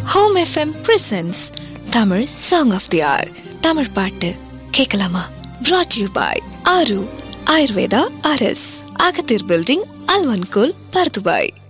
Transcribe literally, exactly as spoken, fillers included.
Home FM presents Tamil song of they are. Tamil பாட்டு கேட்கலாமா? brought to you by ஆரு Ayurveda RS, அகத்தீர் building, அல்வன்கோல், Bur Dubai.